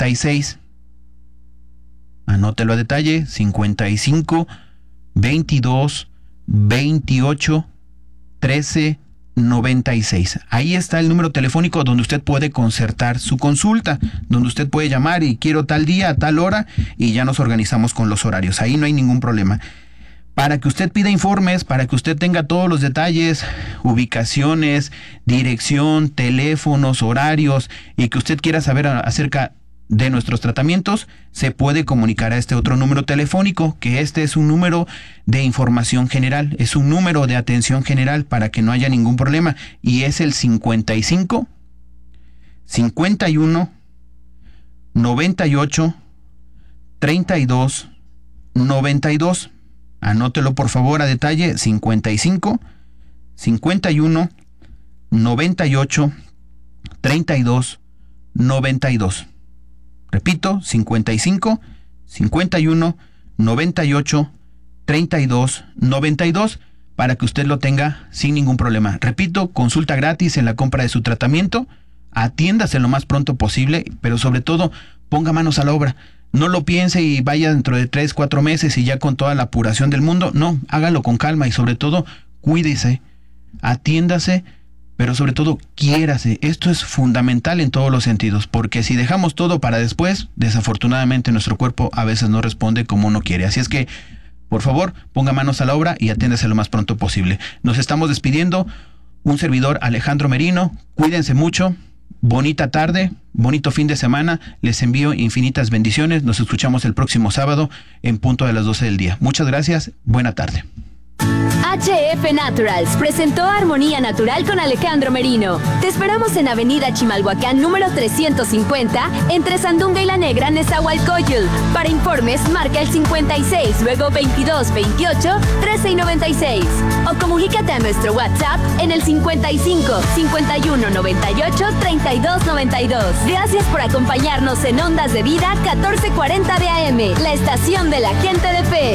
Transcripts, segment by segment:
56. Anótelo a detalle: 55 22 28 13 96. Ahí está el número telefónico donde usted puede concertar su consulta, donde usted puede llamar y quiero tal día, a tal hora, y ya nos organizamos con los horarios. Ahí no hay ningún problema. Para que usted pida informes, para que usted tenga todos los detalles, ubicaciones, dirección, teléfonos, horarios, y que usted quiera saber acerca de nuestros tratamientos, se puede comunicar a este otro número telefónico, que este es un número de información general, es un número de atención general para que no haya ningún problema, y es el 55 51 98 32 92. Anótelo por favor a detalle: 55 51 98 32 92. Repito: 55 51 98 32 92, para que usted lo tenga sin ningún problema. Repito, consulta gratis en la compra de su tratamiento. Atiéndase lo más pronto posible, pero sobre todo ponga manos a la obra. No lo piense y vaya dentro de 3-4 meses y ya con toda la apuración del mundo. No, hágalo con calma y sobre todo cuídese, atiéndase, pero sobre todo quiérase. Esto es fundamental en todos los sentidos, porque si dejamos todo para después, desafortunadamente nuestro cuerpo a veces no responde como uno quiere. Así es que, por favor, ponga manos a la obra y atiéndase lo más pronto posible. Nos estamos despidiendo. Un servidor, Alejandro Merino. Cuídense mucho. Bonita tarde, bonito fin de semana. Les envío infinitas bendiciones. Nos escuchamos el próximo sábado en punto de las 12 del día. Muchas gracias. Buena tarde. HF Naturals presentó Armonía Natural con Alejandro Merino. Te esperamos en Avenida Chimalhuacán número 350, entre Sandunga y La Negra, Nezahualcóyotl. Para informes, marca el 56, luego 22 28 13 y 96. O comunícate a nuestro WhatsApp en el 55 51 98 32 92. Gracias por acompañarnos en Ondas de Vida 1440 de AM, la estación de la gente de fe.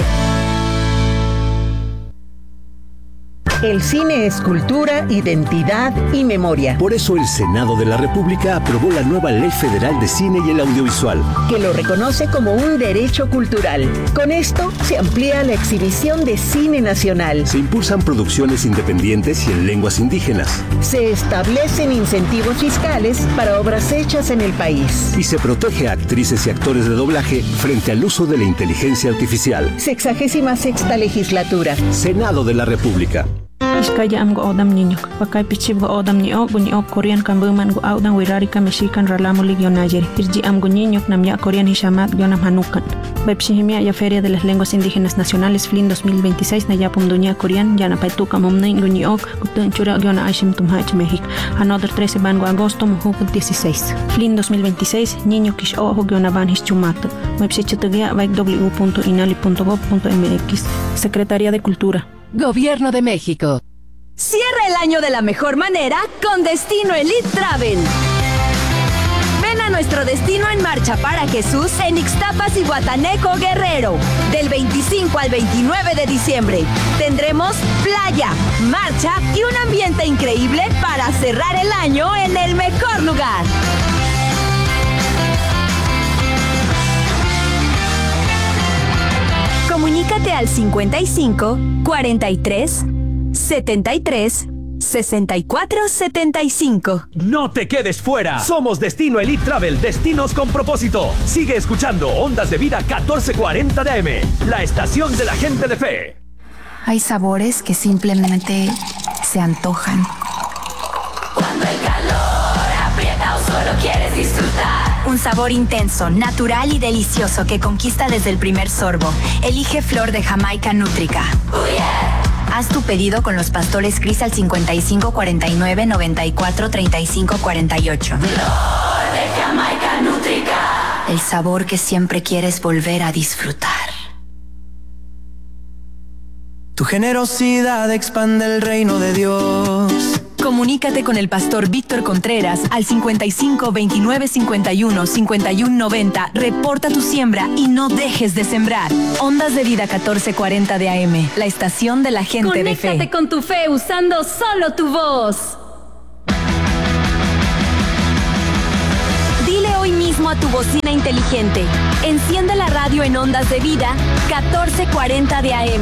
El cine es cultura, identidad y memoria. Por eso el Senado de la República aprobó la nueva Ley Federal de Cine y el Audiovisual, que lo reconoce como un derecho cultural. Con esto se amplía la exhibición de cine nacional. Se impulsan producciones independientes y en lenguas indígenas. Se establecen incentivos fiscales para obras hechas en el país. Y se protege a actrices y actores de doblaje frente al uso de la inteligencia artificial. 66ª legislatura. Senado de la República. Iskaya am go odam niño, pakay pichib go odam ni o Korean kambuman go audan wirarika mexican ralamulig yonayeri. Irji am go niño namya Korean hishamat yonam hanukan. Bepsihimia ya Feria de las Lenguas Indígenas Nacionales FLIN 2026 nayapum dunia Korean yana paituka momnain go niok gutun chura yona ashim tumhach México. Another 13 ban go agosto mujuk 16. FLIN 2026 niño kish o yona ban hischumato. Website www.inali.gov.mx. Secretaría de Cultura. Gobierno de México. Cierra el año de la mejor manera con Destino Elite Travel. Ven a nuestro destino en marcha para Jesús en Ixtapas y Guatanejo, Guerrero. Del 25 al 29 de diciembre tendremos playa, marcha y un ambiente increíble para cerrar el año en el mejor lugar. Comunícate al 55 43 73 64 75. No te quedes fuera. Somos Destino Elite Travel, destinos con propósito. Sigue escuchando Ondas de Vida 1440 de AM, la estación de la gente de fe. Hay sabores que simplemente se antojan. Cuando el calor aprieta o solo quieres disfrutar. Un sabor intenso, natural y delicioso que conquista desde el primer sorbo. Elige Flor de Jamaica Nútrica. Oh yeah. Haz tu pedido con los pastores Cris al 55 49 94 35 48. Flor de Jamaica Nútrica. El sabor que siempre quieres volver a disfrutar. Tu generosidad expande el reino de Dios. Comunícate con el pastor Víctor Contreras al 55 29 51 51 90. Reporta tu siembra y no dejes de sembrar. Ondas de Vida 1440 de AM, la estación de la gente de fe. Conéctate con tu fe usando solo tu voz. Dile hoy mismo mismo a tu bocina inteligente. Enciende la radio en Ondas de Vida 1440 de AM.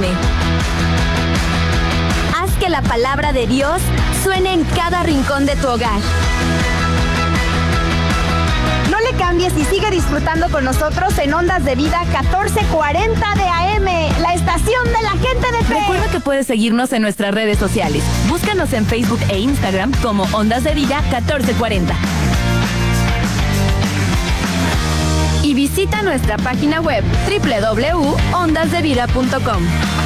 Haz que la palabra de Dios suene en cada rincón de tu hogar. No le cambies y sigue disfrutando con nosotros en Ondas de Vida 1440 de AM, la estación de la gente de fe. Recuerda que puedes seguirnos en nuestras redes sociales. Búscanos en Facebook e Instagram como Ondas de Vida 1440. Y visita nuestra página web www.ondasdevida.com.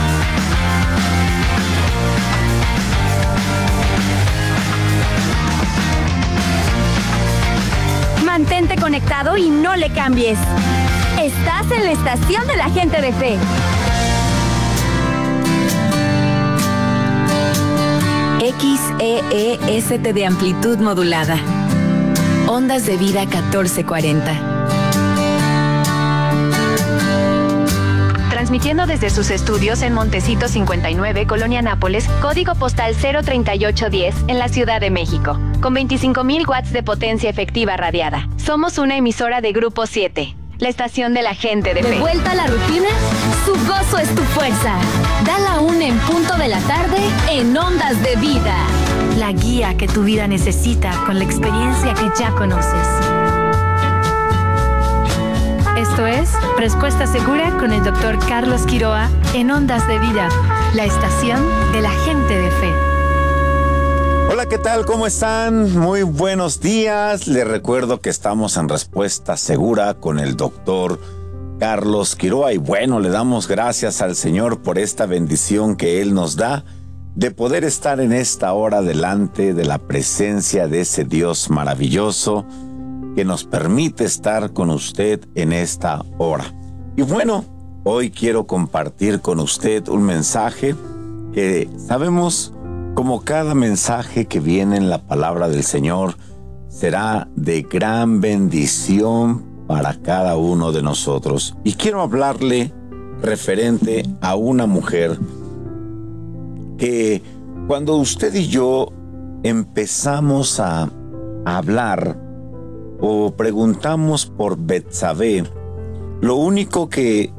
Mantente conectado y no le cambies. Estás en la estación de la gente de fe. XEEST de amplitud modulada. Ondas de Vida 1440. Transmitiendo desde sus estudios en Montecito 59, Colonia Nápoles, código postal 03810, en la Ciudad de México, con 25,000 watts de potencia efectiva radiada. Somos una emisora de Grupo 7, la estación de la gente de fe. ¿De vuelta a la rutina? Su gozo es tu fuerza. Da la 1 en punto de la tarde en Ondas de Vida. La guía que tu vida necesita con la experiencia que ya conoces. Esto es Respuesta Segura con el Dr. Carlos Quiroa en Ondas de Vida, la estación de la gente de fe. Hola, ¿qué tal? ¿Cómo están? Muy buenos días. Les recuerdo que estamos en Respuesta Segura con el Dr. Carlos Quiroa. Y bueno, le damos gracias al Señor por esta bendición que Él nos da de poder estar en esta hora delante de la presencia de ese Dios maravilloso que nos permite estar con usted en esta hora. Y bueno, hoy quiero compartir con usted un mensaje que sabemos, como cada mensaje que viene en la palabra del Señor, será de gran bendición para cada uno de nosotros. Y quiero hablarle referente a una mujer que cuando usted y yo empezamos a hablar o preguntamos por Betsabé, lo único que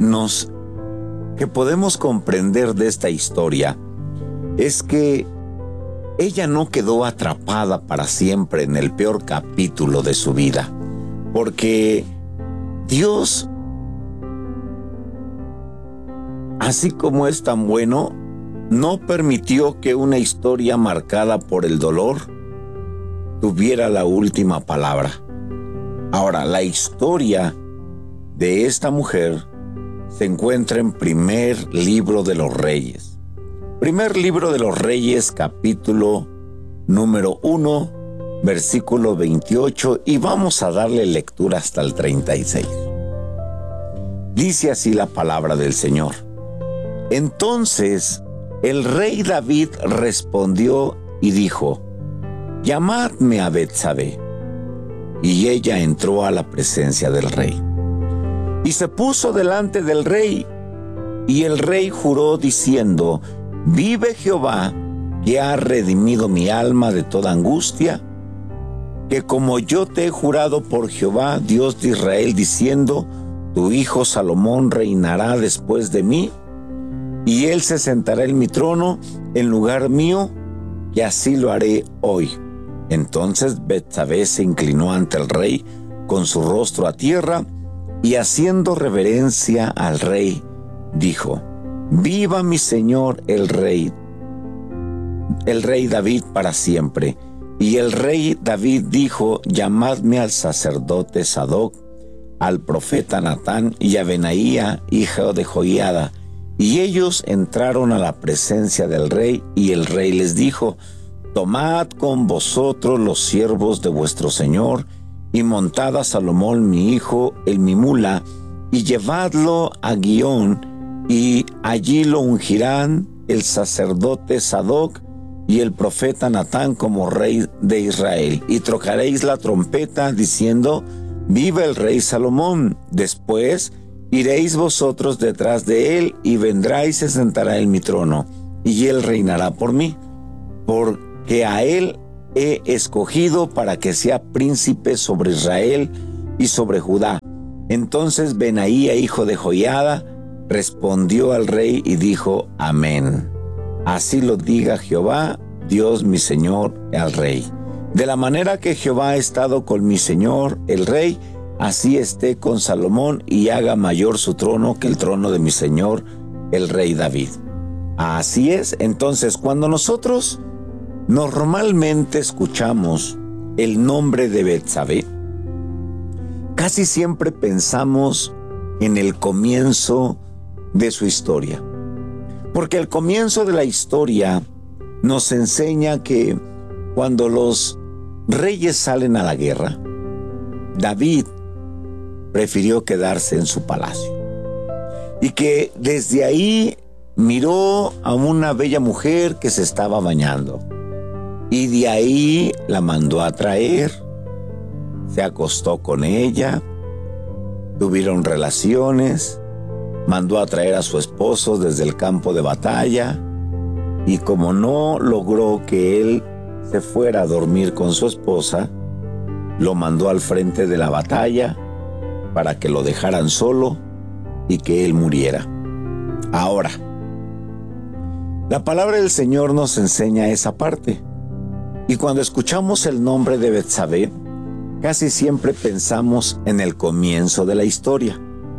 podemos comprender de esta historia es que ella no quedó atrapada para siempre en el peor capítulo de su vida, porque Dios, así como es tan bueno, no permitió que una historia marcada por el dolor tuviera la última palabra. Ahora, la historia de esta mujer se encuentra en Primer Libro de los Reyes. Primer Libro de los Reyes, capítulo número 1, versículo 28, y vamos a darle lectura hasta el 36. Dice así la palabra del Señor. Entonces el rey David respondió y dijo: llamadme a Betsabé. Y ella entró a la presencia del rey. Y se puso delante del rey. Y el rey juró diciendo: vive Jehová, que ha redimido mi alma de toda angustia, que como yo te he jurado por Jehová, Dios de Israel, diciendo: tu hijo Salomón reinará después de mí, y él se sentará en mi trono en lugar mío, y así lo haré hoy. Entonces Betsabé se inclinó ante el rey con su rostro a tierra, y haciendo reverencia al rey, dijo: viva mi señor el rey David para siempre. Y el rey David dijo: llamadme al sacerdote Sadoc, al profeta Natán y a Benaía, hijo de Joiada. Y ellos entraron a la presencia del rey, y el rey les dijo: tomad con vosotros los siervos de vuestro señor, y montad a Salomón mi hijo en mi mula, y llevadlo a Gihón, y allí lo ungirán el sacerdote Sadoc y el profeta Natán como rey de Israel. Y tocaréis la trompeta diciendo: viva el rey Salomón. Después iréis vosotros detrás de él, y vendrá y se sentará en mi trono, y él reinará por mí, porque a él he escogido para que sea príncipe sobre Israel, y sobre Judá. Entonces Benaía, hijo de Joiada, respondió al rey y dijo: Amén. Así lo diga Jehová, Dios mi señor, al rey. De la manera que Jehová ha estado con mi señor, el rey, así esté con Salomón y haga mayor su trono que el trono de mi señor, el rey David. Así es. Entonces, cuando nosotros normalmente escuchamos el nombre de Betsabé, casi siempre pensamos en el comienzo de su historia. Porque el comienzo de la historia nos enseña que cuando los reyes salen a la guerra, David prefirió quedarse en su palacio. Y que desde ahí miró a una bella mujer que se estaba bañando. Y de ahí la mandó a traer, se acostó con ella, tuvieron relaciones, mandó a traer a su esposo desde el campo de batalla, y como no logró que él se fuera a dormir con su esposa, lo mandó al frente de la batalla para que lo dejaran solo y que él muriera. Ahora, la palabra del Señor nos enseña esa parte. Y cuando escuchamos el nombre de Betsabé, casi siempre pensamos en el comienzo de la historia.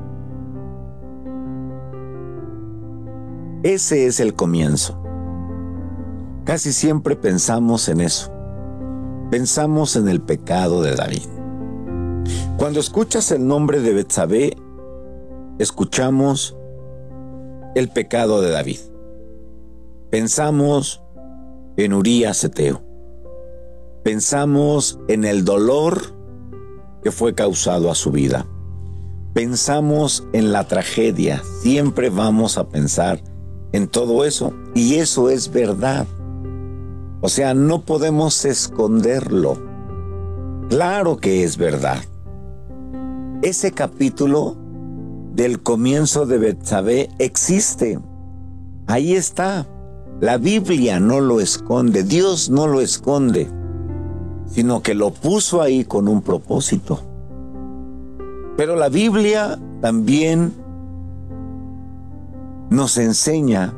Ese es el comienzo. Casi siempre pensamos en eso. Pensamos en el pecado de David. Cuando escuchas el nombre de Betsabé, escuchamos el pecado de David. Pensamos en Urías Heteo. Pensamos en el dolor que fue causado a su vida. Pensamos en la tragedia. Siempre vamos a pensar en todo eso. Y eso es verdad. O sea, no podemos esconderlo. Claro que es verdad. Ese capítulo del comienzo de Betsabé existe. Ahí está. La Biblia no lo esconde. Dios no lo esconde, sino que lo puso ahí con un propósito. Pero la Biblia también nos enseña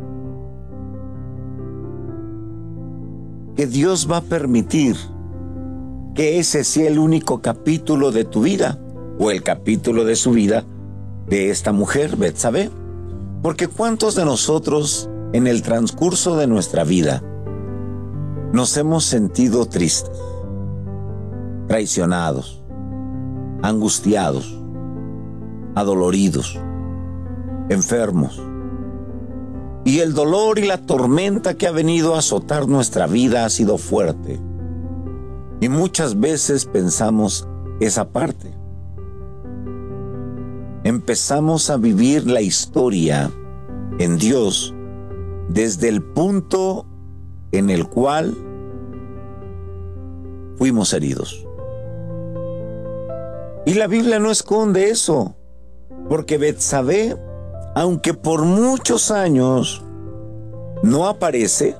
que Dios va a permitir que ese sea el único capítulo de tu vida, o el capítulo de su vida de esta mujer, Betsabé. Porque ¿cuántos de nosotros en el transcurso de nuestra vida nos hemos sentido tristes, traicionados, angustiados, adoloridos, enfermos? Y el dolor y la tormenta que ha venido a azotar nuestra vida ha sido fuerte. Y muchas veces pensamos esa parte. Empezamos a vivir la historia en Dios desde el punto en el cual fuimos heridos. Y la Biblia no esconde eso, porque Betsabé, aunque por muchos años no aparece,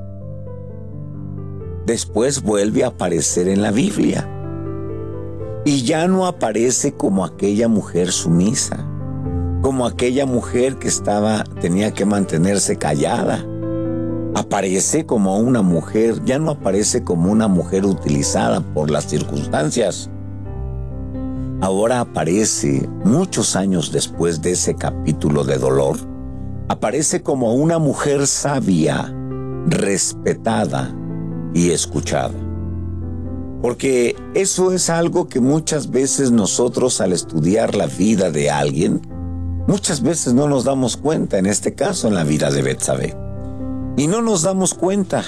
después vuelve a aparecer en la Biblia. Y ya no aparece como aquella mujer sumisa, como aquella mujer que tenía que mantenerse callada. Aparece como una mujer, ya no aparece como una mujer utilizada por las circunstancias. Ahora aparece, muchos años después de ese capítulo de dolor, aparece como una mujer sabia, respetada y escuchada. Porque eso es algo que muchas veces nosotros, al estudiar la vida de alguien, muchas veces no nos damos cuenta, en este caso en la vida de Betsabé. Y no nos damos cuenta.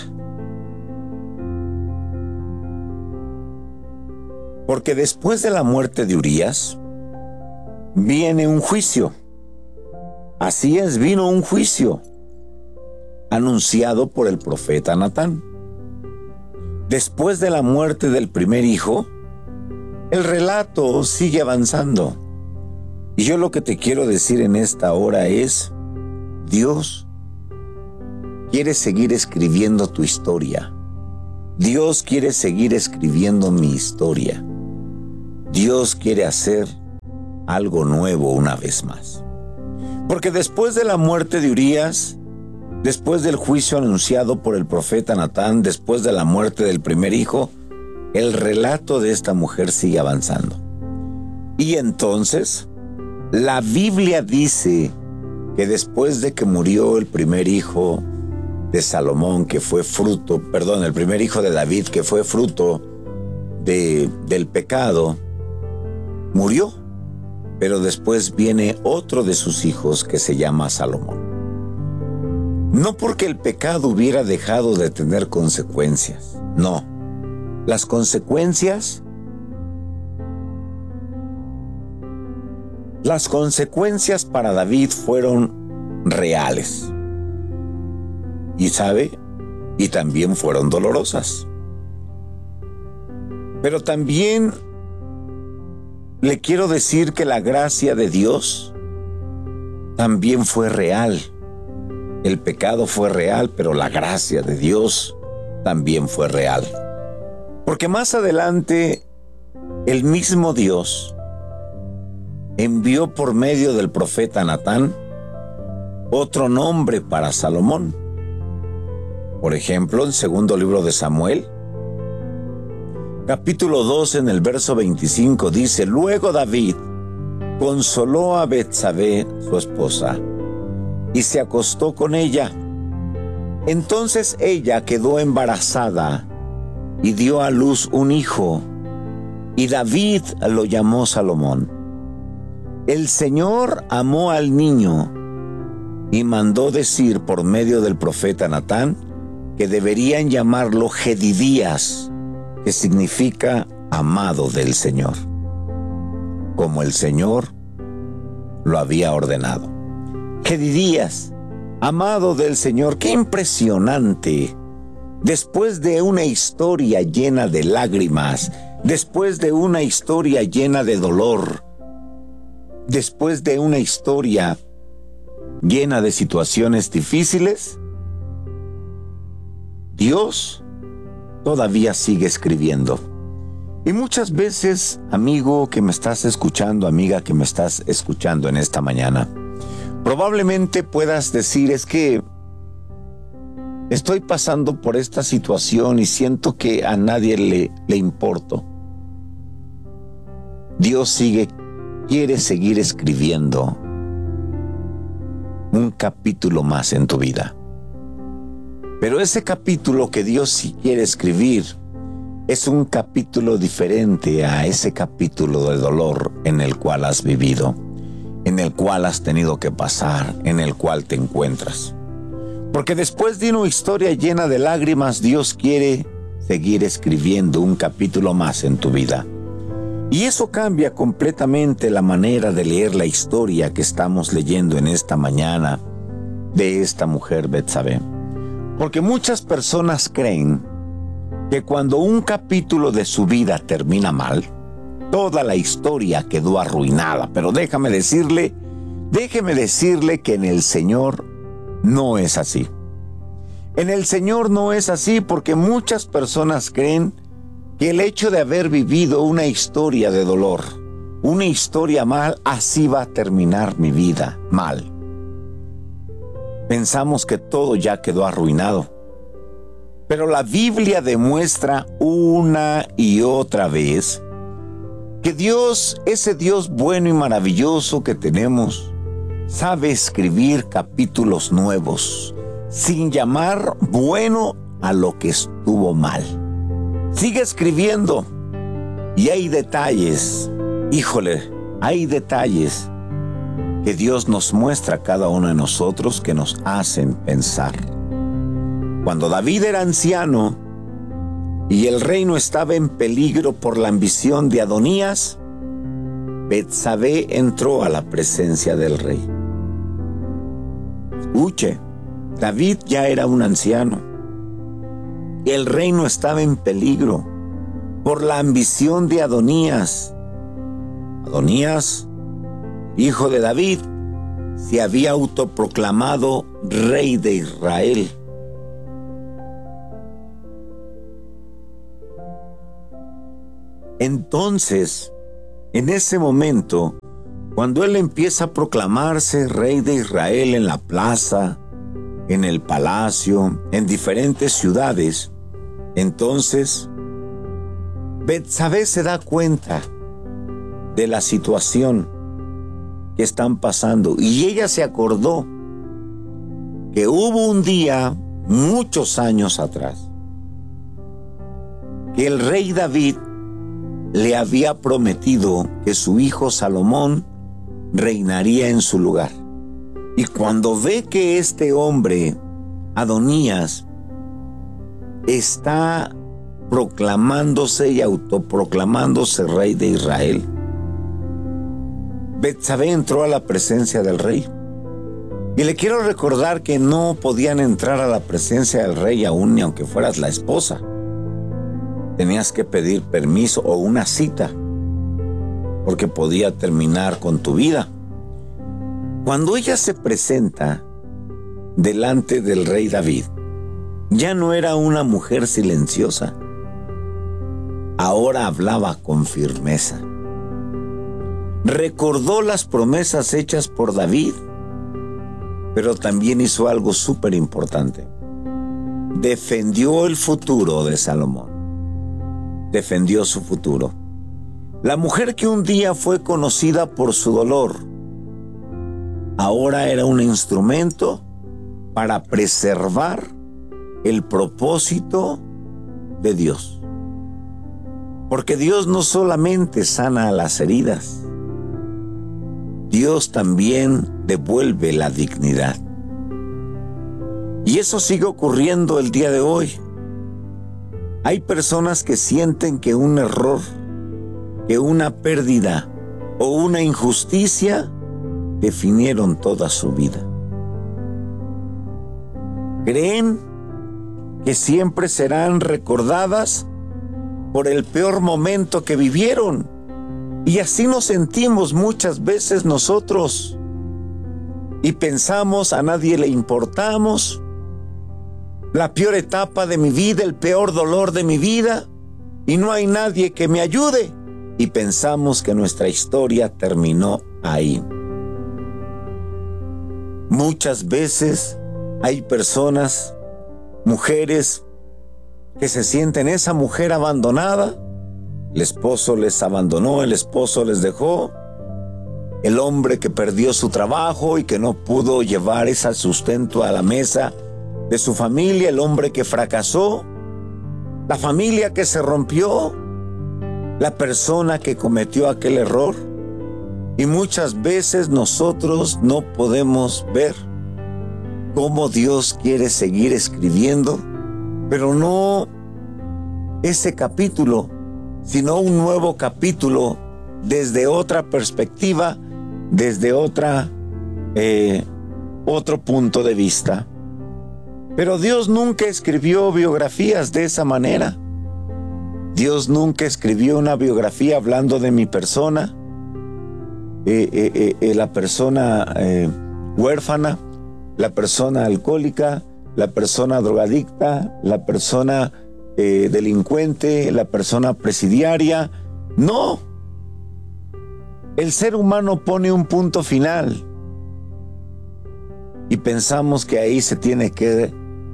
Porque después de la muerte de Urías, viene un juicio. Así es, vino un juicio anunciado por el profeta Natán. Después de la muerte del primer hijo, el relato sigue avanzando. Y yo lo que te quiero decir en esta hora es, Dios quiere seguir escribiendo tu historia. Dios quiere seguir escribiendo mi historia. Dios quiere hacer algo nuevo una vez más. Porque después de la muerte de Urías, después del juicio anunciado por el profeta Natán, después de la muerte del primer hijo, el relato de esta mujer sigue avanzando. Y entonces, la Biblia dice que después de que murió el primer hijo de Salomón, que fue fruto, el primer hijo de David, que fue fruto del pecado, murió. Pero después viene otro de sus hijos que se llama Salomón. No porque el pecado hubiera dejado de tener consecuencias, no. Las consecuencias para David fueron reales. Y también fueron dolorosas. Pero también le quiero decir que la gracia de Dios también fue real. El pecado fue real, pero la gracia de Dios también fue real. Porque más adelante, el mismo Dios envió por medio del profeta Natán otro nombre para Salomón. Por ejemplo, en segundo libro de Samuel, capítulo 2, en el verso 25, dice: Luego David consoló a Betsabé, su esposa, y se acostó con ella. Entonces ella quedó embarazada y dio a luz un hijo, y David lo llamó Salomón. El Señor amó al niño y mandó decir por medio del profeta Natán que deberían llamarlo Jedidías, que significa amado del Señor, como el Señor lo había ordenado. Jedidías, amado del Señor. ¡Qué impresionante! Después de una historia llena de lágrimas, después de una historia llena de dolor, después de una historia llena de situaciones difíciles, Dios todavía sigue escribiendo. Y muchas veces, amigo que me estás escuchando, amiga que me estás escuchando en esta mañana, probablemente puedas decir: es que estoy pasando por esta situación y siento que a nadie le importo. Dios quiere seguir escribiendo un capítulo más en tu vida. Pero ese capítulo que Dios sí quiere escribir es un capítulo diferente a ese capítulo de dolor en el cual has vivido, en el cual has tenido que pasar, en el cual te encuentras. Porque después de una historia llena de lágrimas, Dios quiere seguir escribiendo un capítulo más en tu vida. Y eso cambia completamente la manera de leer la historia que estamos leyendo en esta mañana de esta mujer Betsabé. Porque muchas personas creen que cuando un capítulo de su vida termina mal, toda la historia quedó arruinada. Pero déjeme decirle que en el Señor no es así. En el Señor no es así, porque muchas personas creen que el hecho de haber vivido una historia de dolor, una historia mal, así va a terminar mi vida mal. Pensamos que todo ya quedó arruinado. Pero la Biblia demuestra una y otra vez que Dios, ese Dios bueno y maravilloso que tenemos, sabe escribir capítulos nuevos, sin llamar bueno a lo que estuvo mal. Sigue escribiendo. Y hay detalles, hay detalles que Dios nos muestra a cada uno de nosotros que nos hacen pensar. Cuando David era anciano y el reino estaba en peligro por la ambición de Adonías, Betsabé entró a la presencia del rey. Escuche, David ya era un anciano. El reino estaba en peligro por la ambición de Adonías. Adonías, hijo de David, se había autoproclamado rey de Israel. Entonces, en ese momento, cuando él empieza a proclamarse rey de Israel en la plaza, en el palacio, en diferentes ciudades, entonces Betsabé se da cuenta de la situación que están pasando y ella se acordó que hubo un día, muchos años atrás, que el rey David le había prometido que su hijo Salomón reinaría en su lugar. Y cuando ve que este hombre, Adonías, está proclamándose y autoproclamándose rey de Israel, Betsabé entró a la presencia del rey. Y le quiero recordar que no podían entrar a la presencia del rey aún ni aunque fueras la esposa. Tenías que pedir permiso o una cita, porque podía terminar con tu vida. Cuando ella se presenta delante del rey David, ya no era una mujer silenciosa. Ahora hablaba con firmeza. Recordó las promesas hechas por David, pero también hizo algo súper importante. Defendió el futuro de Salomón. Defendió su futuro. La mujer que un día fue conocida por su dolor, ahora era un instrumento para preservar el propósito de Dios. Porque Dios no solamente sana las heridas, Dios también devuelve la dignidad. Y eso sigue ocurriendo el día de hoy. Hay personas que sienten que un error, que una pérdida o una injusticia definieron toda su vida. Creen que siempre serán recordadas por el peor momento que vivieron. Y así nos sentimos muchas veces nosotros. Y pensamos, a nadie le importamos. La peor etapa de mi vida, el peor dolor de mi vida, y no hay nadie que me ayude. Y pensamos que nuestra historia terminó ahí. Muchas veces hay personas, mujeres, que se sienten esa mujer abandonada. El esposo les abandonó, el esposo les dejó. El hombre que perdió su trabajo y que no pudo llevar ese sustento a la mesa de su familia, el hombre que fracasó, la familia que se rompió, la persona que cometió aquel error. Y muchas veces nosotros no podemos ver cómo Dios quiere seguir escribiendo, pero no ese capítulo, sino un nuevo capítulo desde otra perspectiva, desde otro punto de vista. Pero Dios nunca escribió biografías de esa manera. Dios nunca escribió una biografía hablando de mi persona, la persona huérfana, la persona alcohólica, la persona drogadicta, la persona delincuente, la persona presidiaria. No. El ser humano pone un punto final y pensamos que ahí se tiene que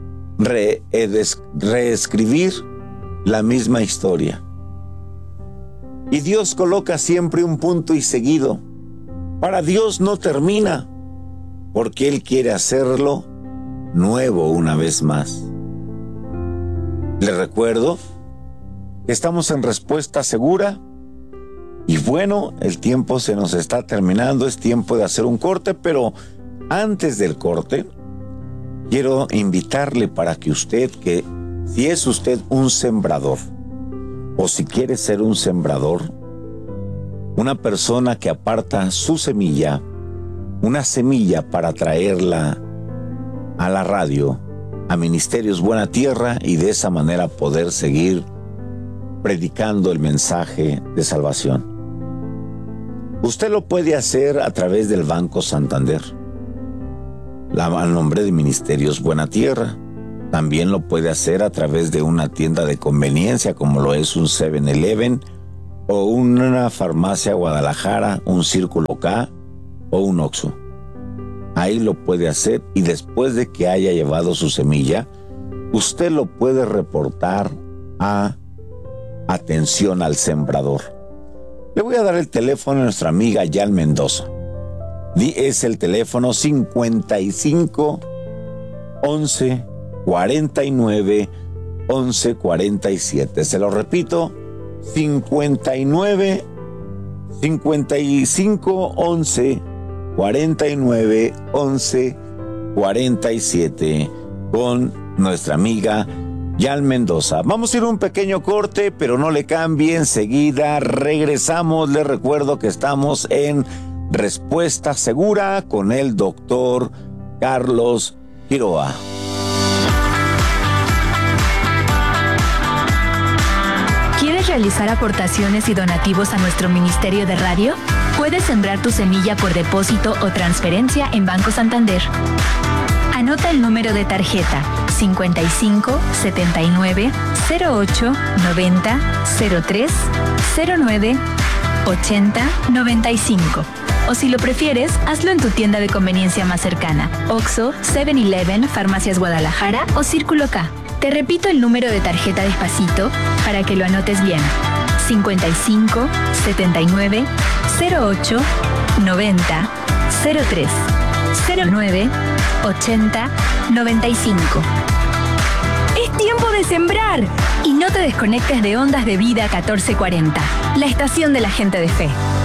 reescribir la misma historia. Y Dios coloca siempre un punto y seguido. Para Dios no termina, porque Él quiere hacerlo nuevo una vez más. Les recuerdo que estamos en Respuesta Segura. Y bueno, el tiempo se nos está terminando, es tiempo de hacer un corte, pero antes del corte, quiero invitarle para que usted, que si es usted un sembrador, o si quiere ser un sembrador, una persona que aparta su semilla, una semilla para traerla a la radio, a Ministerios Buena Tierra, y de esa manera poder seguir predicando el mensaje de salvación. Usted lo puede hacer a través del Banco Santander, al nombre de Ministerios Buena Tierra. También lo puede hacer a través de una tienda de conveniencia, como lo es un 7-Eleven o una farmacia Guadalajara, un Círculo K o un Oxxo. Ahí lo puede hacer y después de que haya llevado su semilla, usted lo puede reportar a Atención al Sembrador. Le voy a dar el teléfono a nuestra amiga Yal Mendoza. Es el teléfono 55 11 49 11 47. Se lo repito, 55 11 49 11 47 con nuestra amiga Yal Mendoza. Vamos a ir a un pequeño corte, pero no le cambie, enseguida regresamos. Les recuerdo que estamos en Respuesta Segura con el doctor Carlos Quiroa. ¿Quieres realizar aportaciones y donativos a nuestro Ministerio de Radio? Puedes sembrar tu semilla por depósito o transferencia en Banco Santander. Anota el número de tarjeta 55 79 08 90 03 09 80 95. O si lo prefieres, hazlo en tu tienda de conveniencia más cercana: Oxxo, 7-Eleven, Farmacias Guadalajara o Círculo K. Te repito el número de tarjeta despacito para que lo anotes bien: 55 79 08 90 03 09 80 95. ¡Es tiempo de sembrar! Y no te desconectes de Ondas de Vida 1440, la estación de la gente de fe.